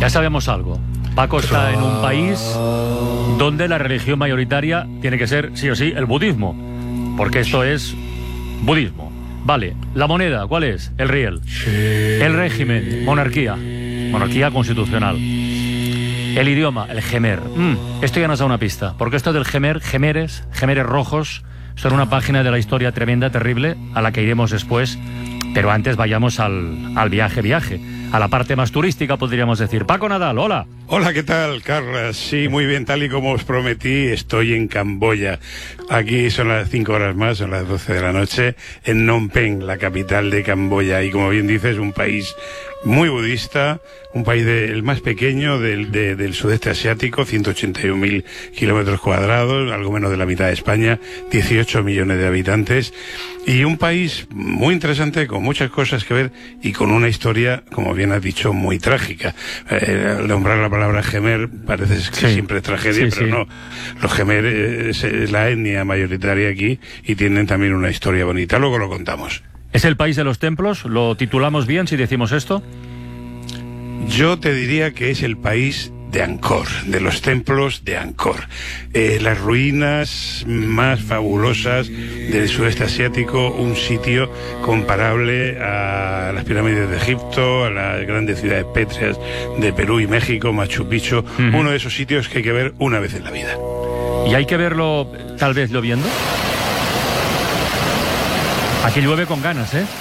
Ya sabemos algo. Paco está en un país donde la religión mayoritaria tiene que ser, sí o sí, el budismo. Porque esto es budismo. Vale, la moneda, ¿cuál es? El riel. El régimen, monarquía. Monarquía constitucional. El idioma, el jemer. Esto ya nos da una pista. Porque esto del jemer, jemeres rojos, son una página de la historia tremenda, terrible, a la que iremos después. Pero antes vayamos al viaje. A la parte más turística, podríamos decir. Paco Nadal, hola. Hola, ¿qué tal, Carlas? Sí, muy bien, tal y como os prometí, estoy en Camboya. Aquí son las 5 horas más, son las 12 de la noche, en Phnom Penh, la capital de Camboya. Y como bien dices, un país muy budista, un país el más pequeño del sudeste asiático, 181.000 kilómetros cuadrados, algo menos de la mitad de España, 18 millones de habitantes, y un país muy interesante, con muchas cosas que ver y con una historia, como bien has dicho, muy trágica. Al nombrar la palabra jemer parece que siempre es tragedia, pero no. Los jemer es la etnia mayoritaria aquí y tienen también una historia bonita. Luego lo contamos. ¿Es el país de los templos? ¿Lo titulamos bien si decimos esto? Yo te diría que es el país de Angkor, de los templos de Angkor. Las ruinas más fabulosas del sudeste asiático, un sitio comparable a las pirámides de Egipto, a las grandes ciudades pétreas de Perú y México, Machu Picchu, uno de esos sitios que hay que ver una vez en la vida. ¿Y hay que verlo, tal vez, lloviendo? Aquí llueve con ganas, ¿eh?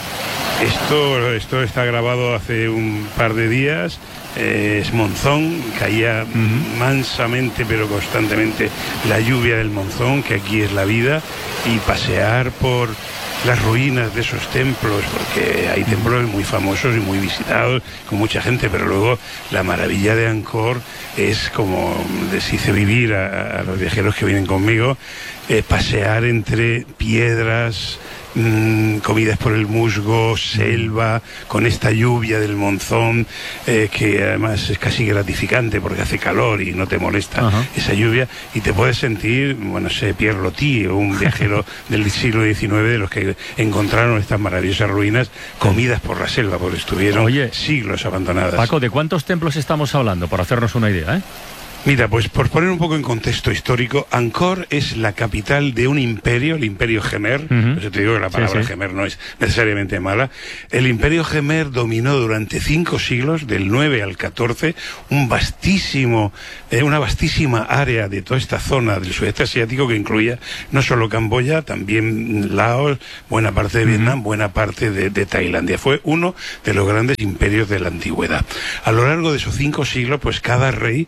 Esto está grabado hace un par de días. Es monzón, caía mansamente pero constantemente la lluvia del monzón, que aquí es la vida, y pasear por las ruinas de esos templos, porque hay templos muy famosos y muy visitados, con mucha gente, pero luego la maravilla de Angkor es, como les hice vivir a los viajeros que vienen conmigo, pasear entre piedras, comidas por el musgo, selva, con esta lluvia del monzón, que además es casi gratificante porque hace calor y no te molesta esa lluvia, y te puedes sentir, bueno, Pierre Loti, o un viajero del siglo XIX, de los que encontraron estas maravillosas ruinas comidas por la selva, porque estuvieron siglos abandonadas. Paco, ¿de cuántos templos estamos hablando? Por hacernos una idea, ¿eh? Mira, pues por poner un poco en contexto histórico, Angkor es la capital de un imperio, el Imperio Jemer. Por eso te digo que la palabra Jemer no es necesariamente mala. El Imperio Jemer dominó durante 5 siglos, del 9 al 14, una vastísima área de toda esta zona del sudeste asiático, que incluía no solo Camboya, también Laos, buena parte de Vietnam, buena parte de Tailandia. Fue uno de los grandes imperios de la antigüedad. A lo largo de esos 5 siglos, pues cada rey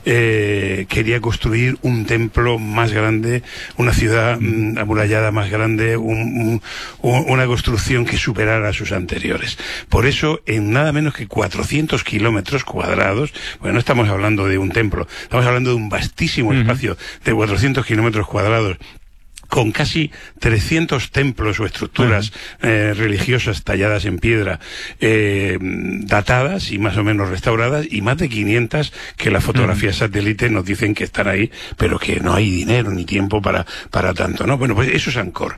quería construir un templo más grande, una ciudad amurallada más grande, una construcción que superara a sus anteriores. Por eso, en nada menos que 400 kilómetros cuadrados, bueno, no estamos hablando de un templo, estamos hablando de un vastísimo espacio de 400 kilómetros cuadrados, con casi 300 templos o estructuras religiosas talladas en piedra, datadas y más o menos restauradas, y más de 500 que las fotografías satélite nos dicen que están ahí, pero que no hay dinero ni tiempo para tanto, ¿no? Bueno, pues eso es Angkor.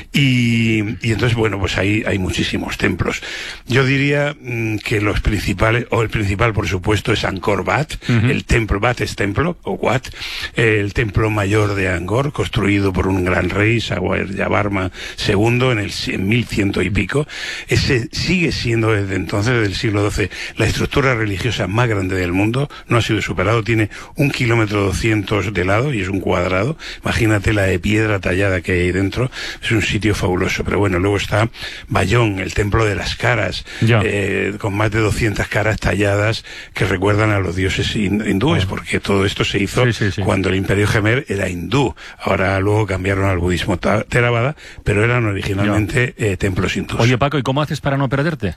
Y entonces, bueno, pues ahí hay muchísimos templos. Yo diría que los principales, o el principal, por supuesto, es Angkor Wat. El templo, Wat es templo, o Wat, el templo mayor de Angkor, construido por un gran rey, Yavarman II, en 1100 y pico. Ese sigue siendo desde entonces, desde el siglo XII, la estructura religiosa más grande del mundo. No ha sido superado, tiene 1,2 kilómetros de lado y es un cuadrado. Imagínate la de piedra tallada que hay dentro. Es un sitio fabuloso. Pero bueno, luego está Bayón, el templo de las caras, con más de 200 caras talladas que recuerdan a los dioses hindúes, porque todo esto se hizo cuando el Imperio Jemer era hindú. Ahora luego cambiaron al budismo Theravada, pero eran originalmente templos hindúes. Oye, Paco, ¿y cómo haces para no perderte?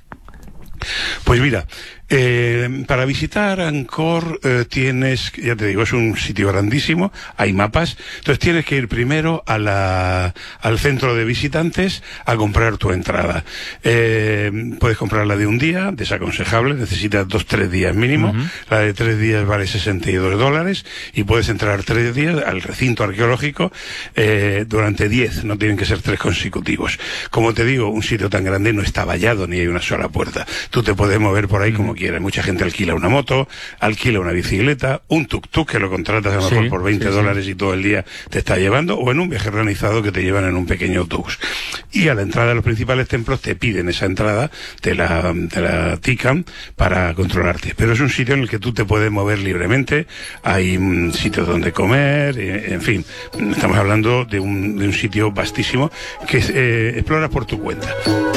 Pues mira, para visitar Angkor tienes, ya te digo, es un sitio grandísimo, hay mapas, entonces tienes que ir primero al centro de visitantes a comprar tu entrada. Puedes comprarla de un día, desaconsejable, necesitas 2-3 días mínimo. La de 3 días vale $62 y puedes entrar 3 días al recinto arqueológico durante 10, no tienen que ser 3 consecutivos. Como te digo, un sitio tan grande no está vallado ni hay una sola puerta, tú te puedes mover por ahí como quieras. Mucha gente alquila una moto, alquila una bicicleta, un tuk-tuk que lo contratas a lo mejor por $20 y todo el día te está llevando, o en un viaje organizado que te llevan en un pequeño autobús. Y a la entrada de los principales templos te piden esa entrada, te la tican para controlarte. Pero es un sitio en el que tú te puedes mover libremente, hay sitios donde comer, en fin, estamos hablando de un sitio vastísimo que exploras por tu cuenta.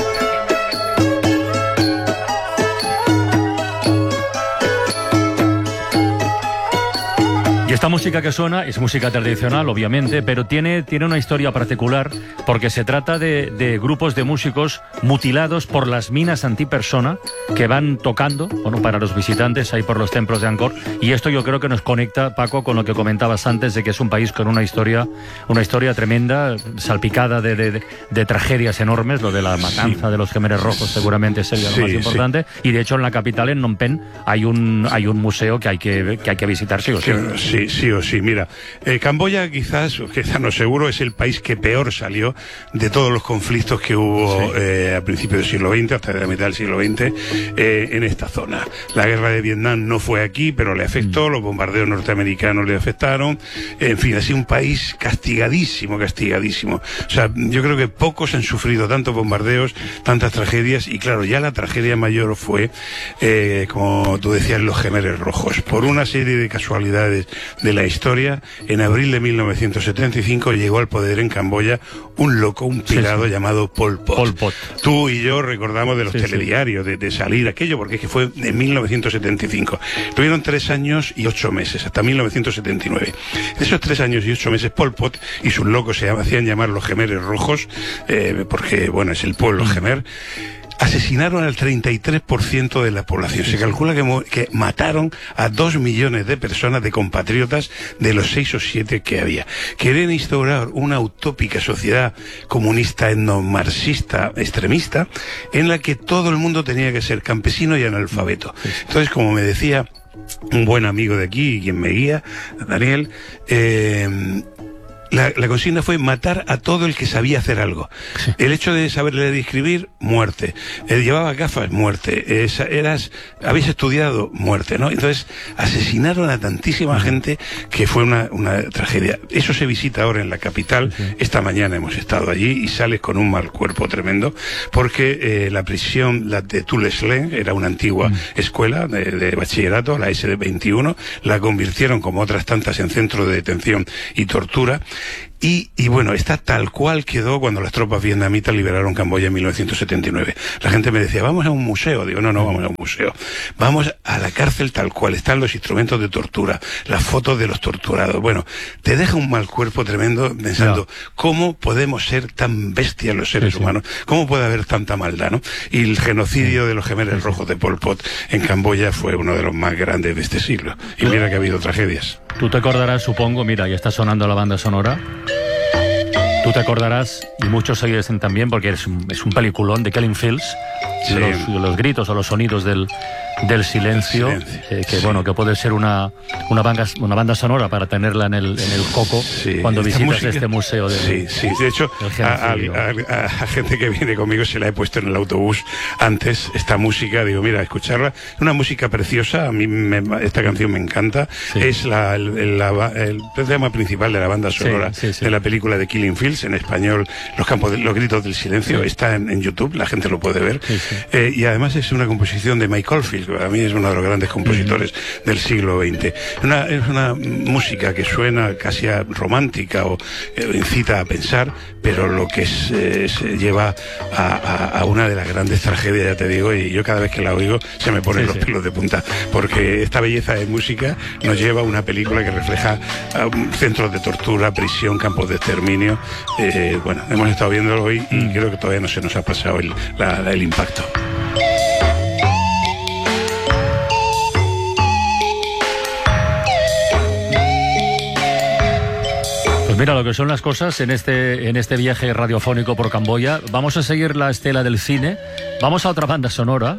Y esta música que suena es música tradicional, obviamente, pero tiene una historia particular porque se trata de grupos de músicos mutilados por las minas antipersona que van tocando, bueno, para los visitantes ahí por los templos de Angkor. Y esto yo creo que nos conecta, Paco, con lo que comentabas antes de que es un país con una historia tremenda, salpicada de tragedias enormes. Lo de la matanza de los Khmeres Rojos seguramente sería lo más importante. Y de hecho en la capital, en Phnom Penh, hay un museo que hay que visitar sí o sí. Sí o sí, mira, Camboya quizás no seguro, es el país que peor salió de todos los conflictos que hubo a principios del siglo XX, hasta la mitad del siglo XX, en esta zona. La guerra de Vietnam no fue aquí, pero le afectó, los bombardeos norteamericanos le afectaron, en fin, ha sido un país castigadísimo. O sea, yo creo que pocos han sufrido tantos bombardeos, tantas tragedias, y claro, ya la tragedia mayor fue, como tú decías, los Khmeres Rojos. Por una serie de casualidades de la historia, en abril de 1975 llegó al poder en Camboya un loco, un pirado llamado Pol Pot. Pol Pot. Tú y yo recordamos de los telediarios, de salir aquello, porque es que fue en 1975. Tuvieron 3 años y 8 meses, hasta 1979. En esos 3 años y 8 meses, Pol Pot y sus locos se hacían llamar los Khmeres Rojos, porque, bueno, es el pueblo Khmer. Asesinaron al 33% de la población. Se calcula que mataron a 2 millones de personas, de compatriotas, de los 6 o 7 que había. Querían instaurar una utópica sociedad comunista, etnomarxista, extremista, en la que todo el mundo tenía que ser campesino y analfabeto. Entonces, como me decía un buen amigo de aquí, quien me guía, Daniel, la consigna fue matar a todo el que sabía hacer algo. El hecho de saber leer y escribir, muerte. Llevaba gafas, muerte. Habéis estudiado, muerte, ¿no? Entonces, asesinaron a tantísima gente que fue una tragedia. Eso se visita ahora en la capital. Esta mañana hemos estado allí y sales con un mal cuerpo tremendo porque la prisión, la de Tuleslen, era una antigua escuela de bachillerato, la SD21, la convirtieron como otras tantas en centro de detención y tortura. Y bueno, está tal cual quedó cuando las tropas vietnamitas liberaron Camboya en 1979. La gente me decía, vamos a un museo. Digo, no vamos a un museo. Vamos a la cárcel tal cual. Están los instrumentos de tortura, las fotos de los torturados. Bueno, te deja un mal cuerpo tremendo pensando, ¿cómo podemos ser tan bestias los seres humanos? ¿Cómo puede haber tanta maldad, no? Y el genocidio de los Khmeres Rojos de Pol Pot en Camboya fue uno de los más grandes de este siglo. Y mira que ha habido tragedias. Tú te acordarás, supongo, mira, ya está sonando la banda sonora. Tú te acordarás, y muchos oyen también, porque es un peliculón de Killing Fields, de los gritos o los sonidos del silencio, bueno, que puede ser una banda sonora para tenerla en el coco cuando visitas música, este museo de hecho a gente que viene conmigo se la he puesto en el autobús antes, esta música, digo, mira, escucharla, es una música preciosa, a mí esta canción me encanta, es el tema principal de la banda sonora de la película de Killing Fields, en español los gritos del silencio, está en YouTube, la gente lo puede ver, y además es una composición de Mike Oldfield, que para mí es uno de los grandes compositores del siglo XX. Es una música que suena casi romántica o incita a pensar, pero lo que se lleva a una de las grandes tragedias, ya te digo, y yo cada vez que la oigo se me ponen los pelos de punta, porque esta belleza de música nos lleva a una película que refleja centros de tortura, prisión, campos de exterminio. Bueno, hemos estado viéndolo hoy y creo que todavía no se nos ha pasado el impacto. Mira lo que son las cosas en este viaje radiofónico por Camboya. Vamos a seguir la estela del cine. Vamos a otra banda sonora.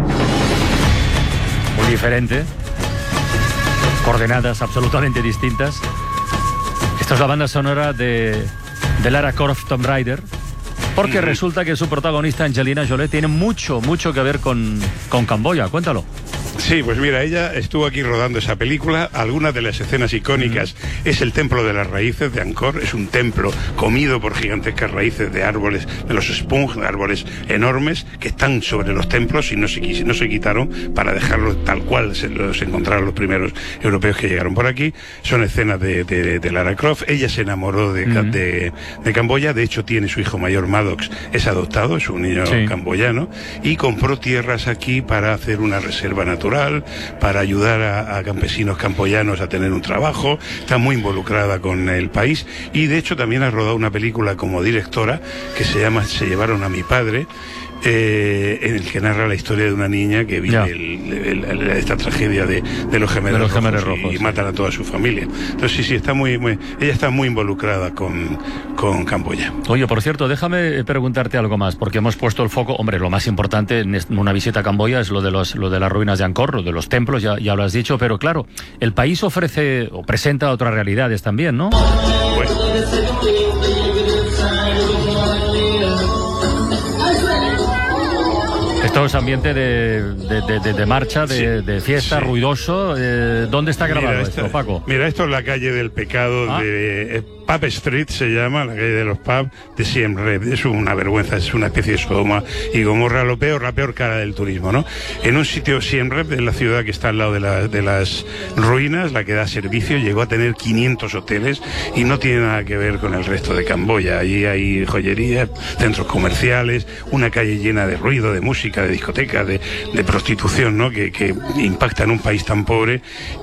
Muy diferente. Coordenadas absolutamente distintas. Esta es la banda sonora de Lara Croft Tomb Raider. Porque resulta que su protagonista, Angelina Jolie, tiene mucho que ver con Camboya. Cuéntalo. Sí, pues mira, ella estuvo aquí rodando esa película. Algunas de las escenas icónicas es el Templo de las Raíces de Angkor. Es un templo comido por gigantescas raíces de árboles, de los spung, de árboles enormes, que están sobre los templos y no se quitaron para dejarlos tal cual se los encontraron los primeros europeos que llegaron por aquí. Son escenas de Lara Croft. Ella se enamoró de Camboya. De hecho, tiene su hijo mayor, Maddox, es adoptado, es un niño camboyano, y compró tierras aquí para hacer una reserva natural, para ayudar a campesinos camboyanos a tener un trabajo. Está muy involucrada con el país y de hecho también ha rodado una película como directora que se llama Se llevaron a mi padre, en el que narra la historia de una niña que vive esta tragedia de los gemelos rojos y matan a toda su familia. Entonces sí, está ella está muy involucrada con Camboya. Oye, por cierto, déjame preguntarte algo más, porque hemos puesto el foco, hombre, lo más importante en una visita a Camboya es lo de las ruinas de Angkor, lo de los templos, ya lo has dicho, pero claro, el país ofrece o presenta otras realidades también, ¿no? Bueno. Esto es ambiente de marcha, de fiesta, ruidoso. ¿Dónde está grabado esto, Paco? Mira, esto es la calle del pecado de Pub Street, se llama, la calle de los pubs de Siem Reap. Es una vergüenza, es una especie de Sodoma y Gomorra, la peor cara del turismo, ¿no? En un sitio, Siem Reap, en la ciudad que está al lado de las ruinas, la que da servicio, llegó a tener 500 hoteles y no tiene nada que ver con el resto de Camboya. Allí hay joyería, centros comerciales, una calle llena de ruido, de música, de discotecas, de prostitución, ¿no? Que impacta en un país tan pobre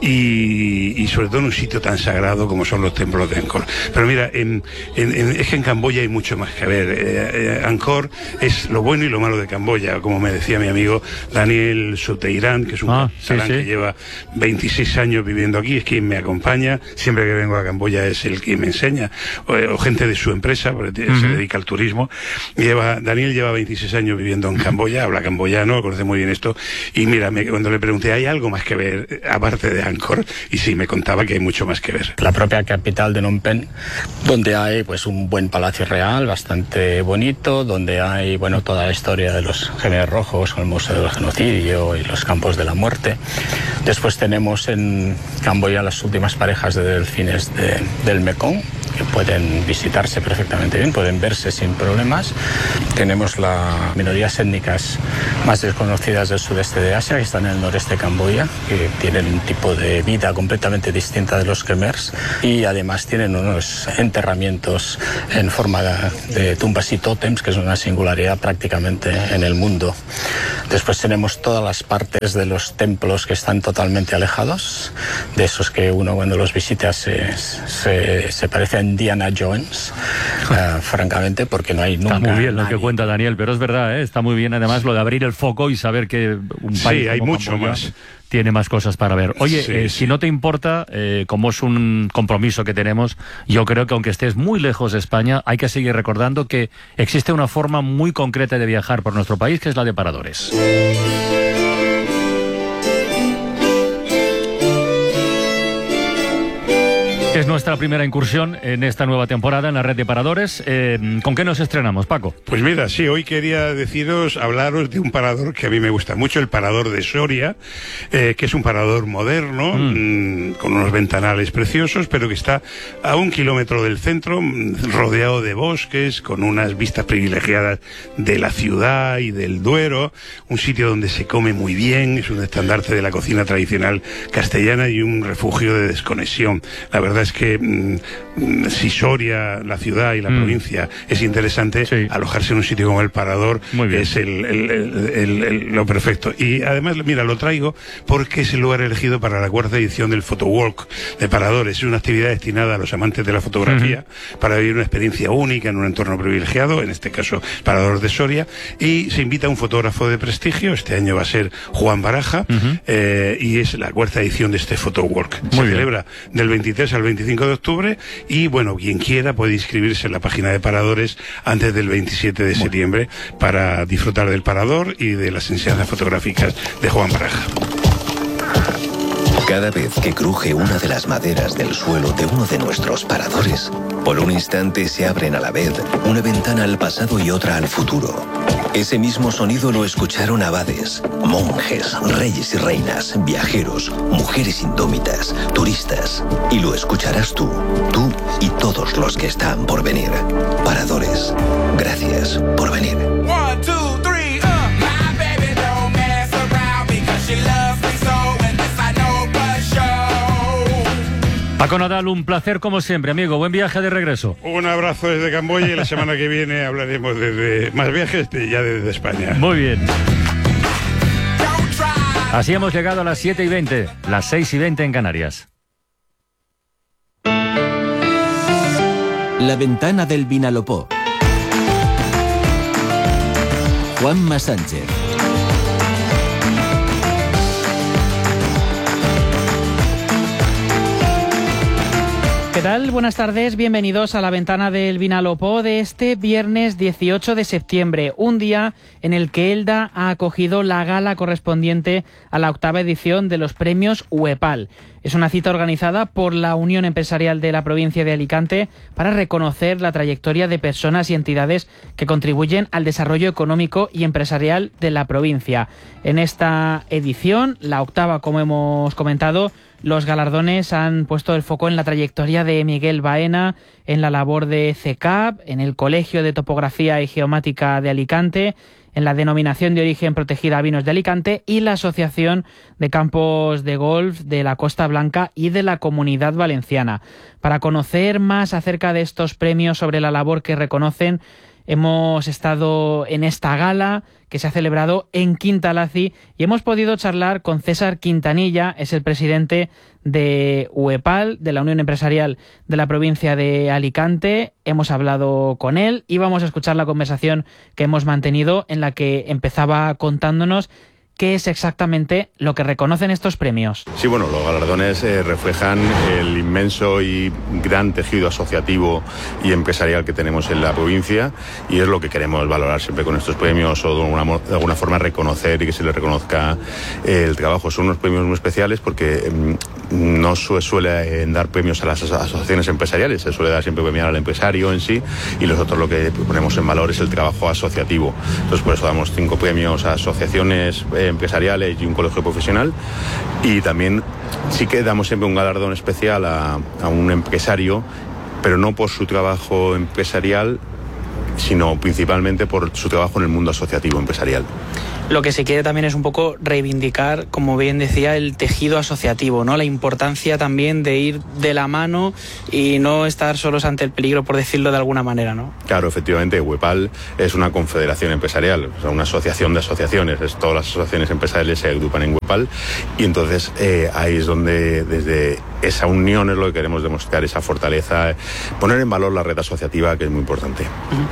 y sobre todo en un sitio tan sagrado como son los templos de Angkor. Pero mira, es que en Camboya hay mucho más que ver. Angkor es lo bueno y lo malo de Camboya, como me decía mi amigo Daniel Soteirán, que es un catalán que lleva 26 años viviendo aquí, es quien me acompaña, siempre que vengo a Camboya es el que me enseña, o gente de su empresa, porque se dedica al turismo. Daniel lleva 26 años viviendo en Camboya, habla camboyano, conoce muy bien esto, y mira, cuando le pregunté, ¿hay algo más que ver aparte de Angkor? Y sí, me contaba que hay mucho más que ver. La propia capital de Phnom Penh, donde hay pues un buen palacio real, bastante bonito, donde hay toda la historia de los gemelos rojos, el Museo del Genocidio y los campos de la muerte. Después tenemos en Camboya las últimas parejas de delfines del Mekong, que pueden visitarse perfectamente bien, pueden verse sin problemas. Tenemos las minorías étnicas más desconocidas del sudeste de Asia, que están en el noreste de Camboya, que tienen un tipo de vida completamente distinta de los khmers y además tienen unos enterramientos en forma de tumbas y tótems, que es una singularidad prácticamente en el mundo. Después tenemos todas las partes de los templos que están totalmente alejados, de esos que uno cuando los visita se parece a Indiana Jones, francamente, porque no hay nunca. Está muy bien lo que cuenta Daniel, pero es verdad, está muy bien además lo de abrir el foco y saber que un país hay como mucho Camboya más. Tiene más cosas para ver. Oye, si no te importa, como es un compromiso que tenemos, yo creo que aunque estés muy lejos de España, hay que seguir recordando que existe una forma muy concreta de viajar por nuestro país, que es la de paradores. Es nuestra primera incursión en esta nueva temporada en la red de paradores. ¿Con qué nos estrenamos, Paco? Pues mira, sí, hoy quería hablaros de un parador que a mí me gusta mucho, el parador de Soria, que es un parador moderno, con unos ventanales preciosos, pero que está a 1 kilómetro del centro, rodeado de bosques, con unas vistas privilegiadas de la ciudad y del Duero, un sitio donde se come muy bien, es un estandarte de la cocina tradicional castellana y un refugio de desconexión. La verdad es que si Soria, la ciudad y la provincia es interesante, alojarse en un sitio como el Parador es lo perfecto. Y además, mira, lo traigo porque es el lugar elegido para la 4ª edición del Photowalk de Paradores. Es una actividad destinada a los amantes de la fotografía para vivir una experiencia única en un entorno privilegiado, en este caso Parador de Soria, y se invita a un fotógrafo de prestigio. Este año va a ser Juan Baraja, y es la 4ª edición de este Photowalk. Se celebra del 23 al 25 de octubre y bueno, quien quiera puede inscribirse en la página de Paradores antes del 27 de septiembre para disfrutar del Parador y de las enseñanzas fotográficas de Juan Baraja. Cada vez que cruje una de las maderas del suelo de uno de nuestros paradores, por un instante se abren a la vez una ventana al pasado y otra al futuro. Ese mismo sonido lo escucharon abades, monjes, reyes y reinas, viajeros, mujeres indómitas, turistas. Y lo escucharás tú y todos los que están por venir. Paradores, gracias por venir. 1, 2, 3, my baby don't mess around because she loves me so, and this I know for sure. Paco Nadal, un placer como siempre, amigo. Buen viaje de regreso. Un abrazo desde Camboya y la semana que viene hablaremos de más viajes ya desde España. Muy bien. Así hemos llegado a las 7:20, las 6:20 en Canarias. La ventana del Vinalopó. Juanma Sánchez. ¿Qué tal? Buenas tardes, bienvenidos a la ventana del Vinalopó de este viernes 18 de septiembre, un día en el que Elda ha acogido la gala correspondiente a la 8ª edición de los premios UEPAL. Es una cita organizada por la Unión Empresarial de la provincia de Alicante para reconocer la trayectoria de personas y entidades que contribuyen al desarrollo económico y empresarial de la provincia. En esta edición, la 8ª, como hemos comentado, los galardones han puesto el foco en la trayectoria de Miguel Baena, en la labor de CECAP, en el Colegio de Topografía y Geomática de Alicante, en la Denominación de Origen Protegida Vinos de Alicante y la Asociación de Campos de Golf de la Costa Blanca y de la Comunidad Valenciana. Para conocer más acerca de estos premios, sobre la labor que reconocen, hemos estado en esta gala que se ha celebrado en Quintalaci y hemos podido charlar con César Quintanilla, es el presidente de UEPAL, de la Unión Empresarial de la provincia de Alicante. Hemos hablado con él y vamos a escuchar la conversación que hemos mantenido, en la que empezaba contándonos qué es exactamente lo que reconocen estos premios. Sí, bueno, los galardones reflejan el inmenso y gran tejido asociativo y empresarial que tenemos en la provincia, y es lo que queremos valorar siempre con estos premios, o de alguna forma reconocer y que se le reconozca el trabajo. Son unos premios muy especiales porque no se suele dar premios a las asociaciones empresariales, se suele dar siempre premiar al empresario en sí, y nosotros lo que ponemos en valor es el trabajo asociativo. Entonces, por eso damos 5 premios a asociaciones empresariales y un colegio profesional, y también sí que damos siempre un galardón especial a un empresario, pero no por su trabajo empresarial, sino principalmente por su trabajo en el mundo asociativo empresarial. Lo que se quiere también es un poco reivindicar, como bien decía, el tejido asociativo, ¿no? La importancia también de ir de la mano y no estar solos ante el peligro, por decirlo de alguna manera, ¿no? Claro, efectivamente, UEPAL es una confederación empresarial, o sea, una asociación de asociaciones. Todas las asociaciones empresariales se agrupan en UEPAL, y entonces ahí es donde, desde esa unión, es lo que queremos demostrar, esa fortaleza, poner en valor la red asociativa, que es muy importante.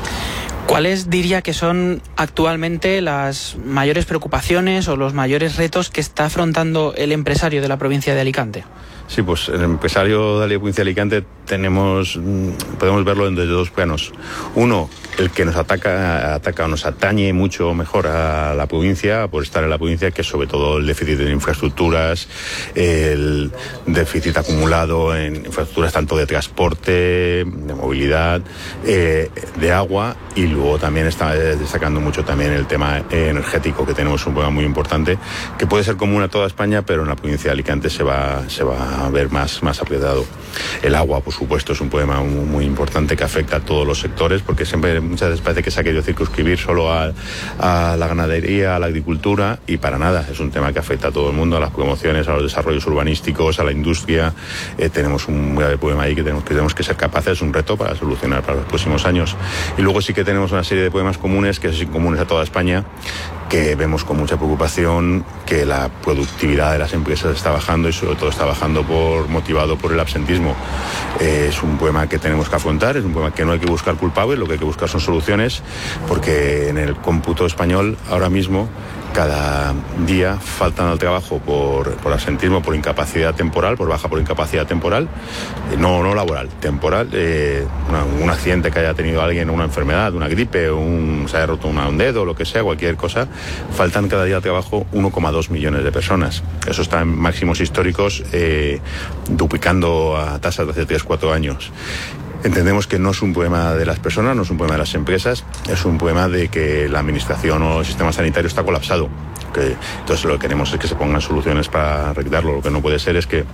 ¿Cuáles diría que son actualmente las mayores preocupaciones o los mayores retos que está afrontando el empresario de la provincia de Alicante? Sí, pues el empresario de la provincia de Alicante podemos verlo desde 2 planos. Uno, el que nos ataca o nos atañe mucho mejor a la provincia, por estar en la provincia, que es sobre todo el déficit de infraestructuras, el déficit acumulado en infraestructuras tanto de transporte, de movilidad, de agua, y luego también está destacando mucho también el tema energético, que tenemos un problema muy importante, que puede ser común a toda España, pero en la provincia de Alicante se va a ver más apretado. El agua, por supuesto, es un problema muy importante que afecta a todos los sectores, porque muchas veces parece que se ha querido circunscribir solo a la ganadería, a la agricultura, y para nada. Es un tema que afecta a todo el mundo, a las promociones, a los desarrollos urbanísticos, a la industria. Tenemos un grave problema ahí que tenemos que ser capaces, es un reto para solucionar para los próximos años. Y luego sí que tenemos una serie de problemas comunes, que son comunes a toda España, que vemos con mucha preocupación que la productividad de las empresas está bajando, y sobre todo está bajando motivado por el absentismo. Es un problema que tenemos que afrontar, es un problema que no hay que buscar culpables, lo que hay que buscar son soluciones, porque en el cómputo español ahora mismo cada día faltan al trabajo por absentismo, por incapacidad temporal, por baja por incapacidad temporal, no laboral, temporal, un accidente que haya tenido alguien, una enfermedad, una gripe, se haya roto un dedo, lo que sea, cualquier cosa, faltan cada día al trabajo 1,2 millones de personas. Eso está en máximos históricos, duplicando a tasas de hace 3-4 años. Entendemos que no es un problema de las personas, no es un problema de las empresas, es un problema de que la administración o el sistema sanitario está colapsado. Entonces lo que queremos es que se pongan soluciones para arreglarlo. Lo que no puede ser es que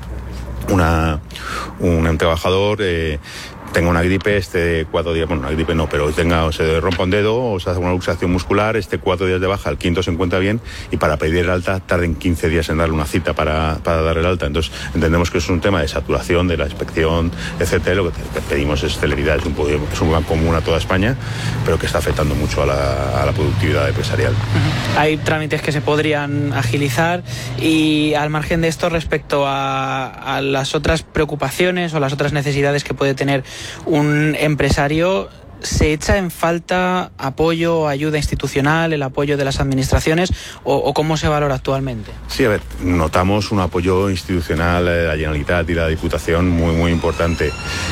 un trabajador tenga una gripe, esté 4 días, bueno, una gripe no, pero se rompa un dedo o se hace una luxación muscular, esté 4 días de baja, al quinto se encuentra bien y para pedir el alta tarden 15 días en darle una cita para dar el alta. Entonces entendemos que es un tema de saturación de la inspección, etcétera. Lo que pedimos es celeridad, es un plan común a toda España, pero que está afectando mucho a la productividad empresarial. Hay trámites que se podrían agilizar y al margen de esto, respecto a las otras preocupaciones o las otras necesidades que puede tener un empresario, ¿se echa en falta apoyo, ayuda institucional, el apoyo de las administraciones o cómo se valora actualmente? Sí, a ver, notamos un apoyo institucional de la Generalitat y la Diputación muy importante.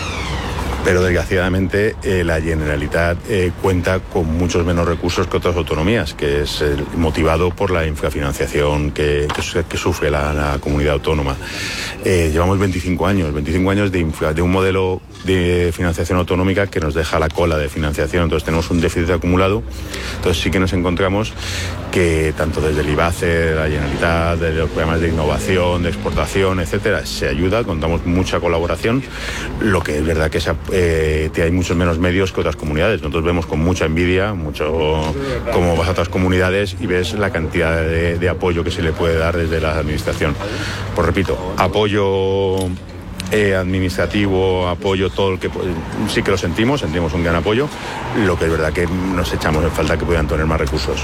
Pero desgraciadamente la Generalitat cuenta con muchos menos recursos que otras autonomías, que es motivado por la infrafinanciación que sufre la comunidad autónoma. Llevamos 25 años de un modelo de financiación autonómica que nos deja la cola de financiación, entonces tenemos un déficit acumulado. Entonces sí que nos encontramos que tanto desde el IBACE, la Generalitat, de los programas de innovación, de exportación, etcétera, se ayuda, contamos mucha colaboración. Lo que es verdad que hay muchos menos medios que otras comunidades. Nosotros vemos con mucha envidia, cómo vas a otras comunidades y ves la cantidad de apoyo que se le puede dar desde la administración. Pues repito, apoyo administrativo, apoyo, todo el que sí que lo sentimos un gran apoyo. Lo que es verdad que nos echamos en falta que puedan tener más recursos.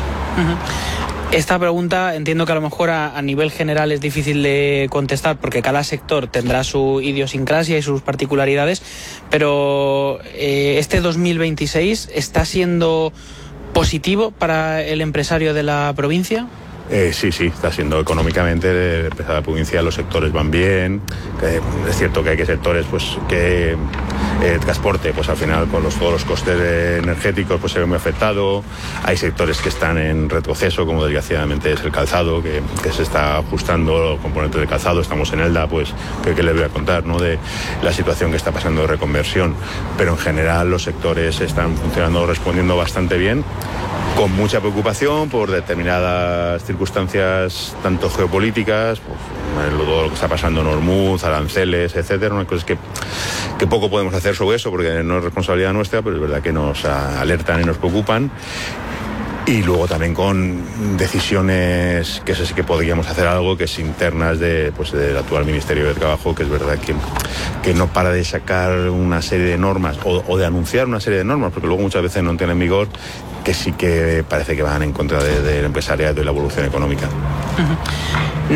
Esta pregunta entiendo que a lo mejor a nivel general es difícil de contestar porque cada sector tendrá su idiosincrasia y sus particularidades, pero este 2026 ¿está siendo positivo para el empresario de la provincia? Sí, está siendo económicamente el empresario de la provincia, los sectores van bien. Es cierto que hay sectores que el transporte, pues al final con todos los costes energéticos pues se ve muy afectado. Hay sectores que están en retroceso, como desgraciadamente es el calzado, que se está ajustando los componentes del calzado. Estamos en Elda, pues que les voy a contar, ¿no?, de la situación que está pasando de reconversión. Pero en general los sectores están funcionando, respondiendo bastante bien, con mucha preocupación por determinadas circunstancias, tanto geopolíticas, pues, todo lo que está pasando en Hormuz, aranceles, etcétera. Una cosa es que poco podemos hacer sobre eso porque no es responsabilidad nuestra, pero es verdad que nos alertan y nos preocupan. Y luego también con decisiones que sí que podríamos hacer algo, que es internas del actual Ministerio de Trabajo, que es verdad que no para de sacar una serie de normas o de anunciar una serie de normas, porque luego muchas veces no tienen vigor, que sí que parece que van en contra del empresariado y la evolución económica.